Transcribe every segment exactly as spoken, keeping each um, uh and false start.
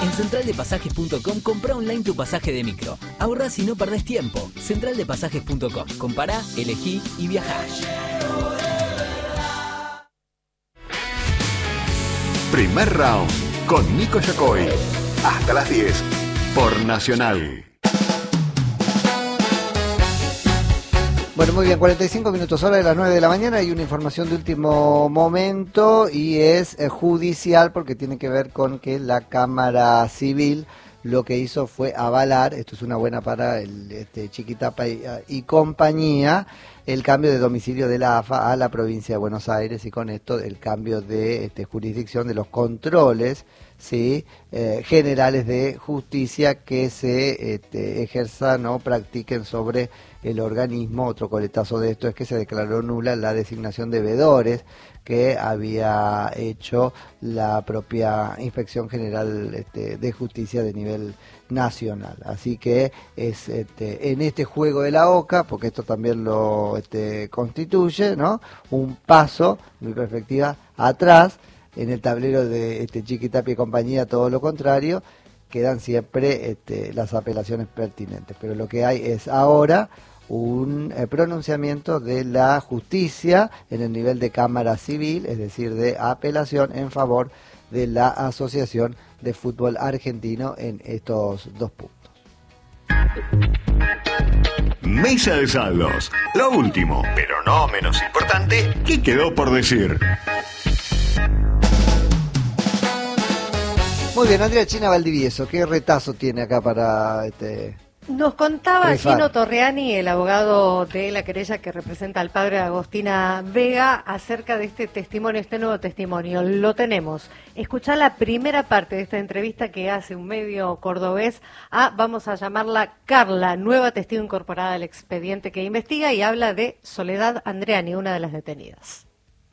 En central de pasajes punto com comprá online tu pasaje de micro. Ahorrás y no perdés tiempo. central de pasajes punto com. Compará, elegí y viajá. Primer round con Nico Yacoy. Hasta las diez por Nacional. Bueno, muy bien, cuarenta y cinco minutos, hora de las nueve de la mañana. Hay una información de último momento y es eh, judicial, porque tiene que ver con que la Cámara Civil lo que hizo fue avalar, esto es una buena para el este, Chiquitapa y, y compañía, el cambio de domicilio de la A F A a la provincia de Buenos Aires, y con esto el cambio de este, jurisdicción de los controles, ¿sí? eh, generales de justicia que se este, ejerzan o practiquen sobre el organismo. Otro coletazo de esto es que se declaró nula la designación de veedores que había hecho la propia Inspección General este, de Justicia de nivel nacional. Así que es este, en este juego de la OCA, porque esto también lo este, constituye, ¿no? Un paso, en mi perspectiva, atrás. En el tablero de este, Chiquitapia y compañía, todo lo contrario, quedan siempre este, las apelaciones pertinentes. Pero lo que hay es ahora un eh, pronunciamiento de la justicia en el nivel de Cámara Civil, es decir, de apelación en favor de la Asociación de Fútbol Argentino en estos dos puntos. Mesa de saldos. Lo último, pero no menos importante, ¿qué quedó por decir? Muy bien, Andrea China Valdivieso, ¿qué retazo tiene acá para este? Nos contaba Rifar. Gino Torreani, el abogado de la querella que representa al padre de Agostina Vega, acerca de este testimonio, este nuevo testimonio. Lo tenemos. Escuchá la primera parte de esta entrevista que hace un medio cordobés a, vamos a llamarla Carla, nueva testigo incorporada al expediente que investiga, y habla de Soledad Andreani, una de las detenidas.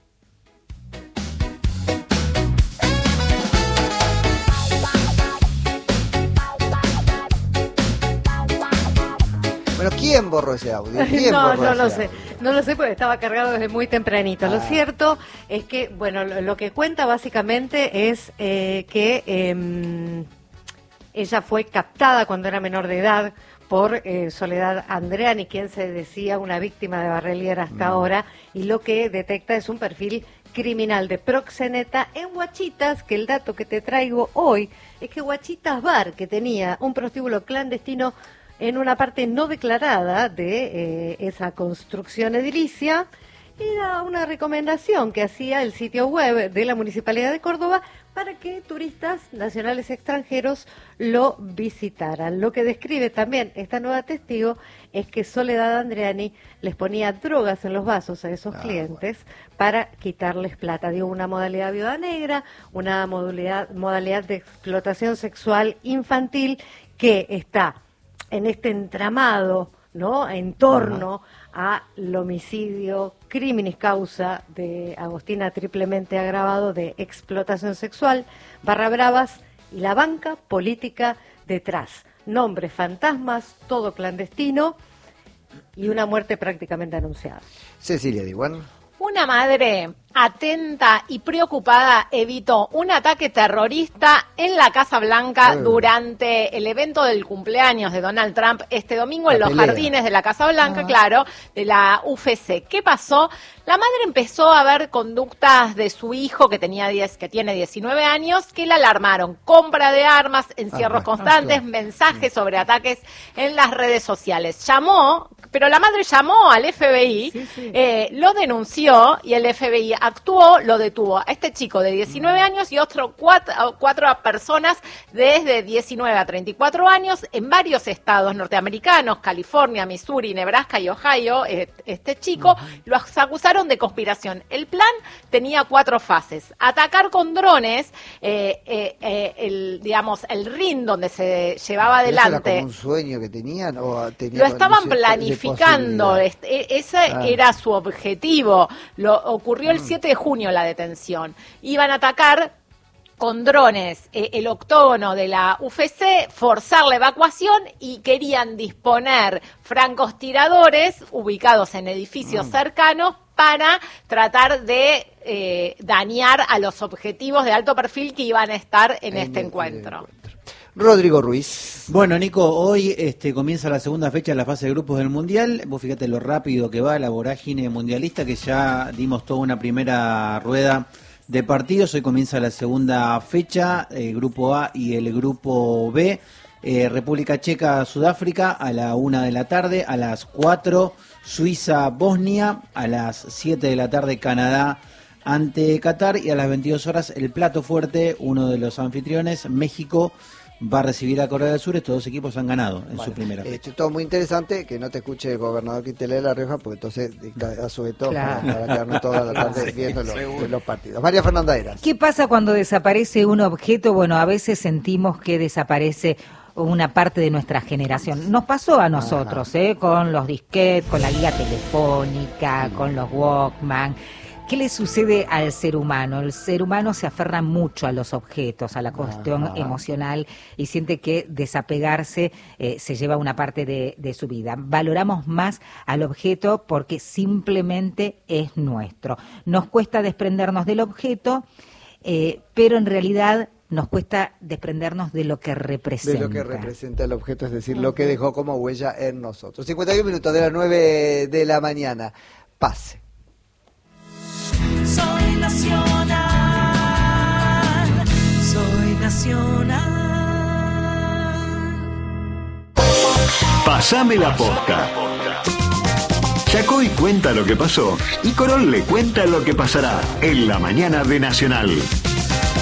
Bueno, ¿quién borró ese audio? ¿Quién no, borró no ese lo audio? sé, no lo sé porque estaba cargado desde muy tempranito. Ah. Lo cierto es que, bueno, lo, lo que cuenta básicamente es eh, que eh, ella fue captada cuando era menor de edad por eh, Soledad Andreani, quien se decía una víctima de Barrelier hasta mm. ahora, y lo que detecta es un perfil criminal de proxeneta en Huachitas, que el dato que te traigo hoy es que Huachitas Bar, que tenía un prostíbulo clandestino en una parte no declarada de eh, esa construcción edilicia, era una recomendación que hacía el sitio web de la Municipalidad de Córdoba para que turistas nacionales y extranjeros lo visitaran. Lo que describe también esta nueva testigo es que Soledad Andreani les ponía drogas en los vasos a esos ah, clientes bueno. para quitarles plata. Dio una modalidad viuda negra, una modalidad, modalidad de explotación sexual infantil que está en este entramado, ¿no?, en torno al homicidio criminis causa de Agostina triplemente agravado de explotación sexual, barra bravas y la banca política detrás. Nombres fantasmas, todo clandestino y una muerte prácticamente anunciada. Cecilia Diwan. Una madre atenta y preocupada evitó un ataque terrorista en la Casa Blanca uh. durante el evento del cumpleaños de Donald Trump este domingo la en los pelea. jardines de la Casa Blanca, uh-huh. claro, de la U F C. ¿Qué pasó? La madre empezó a ver conductas de su hijo que tenía diez, que tiene diecinueve años, que la alarmaron. Compra de armas, encierros uh-huh. constantes, uh-huh. mensajes sobre ataques en las redes sociales. Llamó, pero la madre llamó al F B I, sí, sí. Eh, lo denunció y el F B I actuó, lo detuvo a este chico de diecinueve años y otro cuatro, cuatro personas desde diecinueve a treinta y cuatro años en varios estados norteamericanos, California, Missouri, Nebraska y Ohio. Este chico uh-huh. los acusaron de conspiración. El plan tenía cuatro fases: atacar con drones, eh, eh, eh, el digamos el ring donde se llevaba adelante. ¿Era como un sueño que tenían o tenía, lo estaban no sé, planificando? Este, ese ah. era su objetivo. Lo ocurrió el siete de junio la detención. Iban a atacar con drones eh, el octógono de la U F C, forzar la evacuación y querían disponer francotiradores ubicados en edificios mm. cercanos para tratar de eh, dañar a los objetivos de alto perfil que iban a estar en, en este encuentro. encuentro. Rodrigo Ruiz. Bueno, Nico, hoy este, comienza la segunda fecha de la fase de grupos del Mundial. Vos fíjate lo rápido que va la vorágine mundialista, que ya dimos toda una primera rueda de partidos. Hoy comienza la segunda fecha, el grupo A y el grupo B. Eh, República Checa, Sudáfrica a la una de la tarde, a las cuatro Suiza, Bosnia, a las siete de la tarde Canadá ante Qatar y a las veintidós horas el plato fuerte, uno de los anfitriones, México, va a recibir a Corea del Sur. Estos dos equipos han ganado en bueno, su primera fecha. Esto es todo muy interesante, que no te escuche el gobernador que te lee La Rioja, porque entonces a su todo claro. para, para quedarnos toda la tarde viendo los, los partidos. María Fernanda Eras. ¿Qué pasa cuando desaparece un objeto? Bueno, a veces sentimos que desaparece una parte de nuestra generación. Nos pasó a nosotros, ¿eh? Con los disquetes, con la guía telefónica, mm. con los Walkman. ¿Qué le sucede al ser humano? El ser humano se aferra mucho a los objetos, a la cuestión Ajá. emocional, y siente que desapegarse eh, se lleva una parte de, de su vida. Valoramos más al objeto porque simplemente es nuestro. Nos cuesta desprendernos del objeto, eh, pero en realidad nos cuesta desprendernos de lo que representa. De lo que representa el objeto, es decir, lo que dejó como huella en nosotros. cincuenta y un minutos de las nueve de la mañana. Pase. Soy nacional, soy nacional. Pásame la posta. Yacoy cuenta lo que pasó y Corol le cuenta lo que pasará en la mañana de Nacional.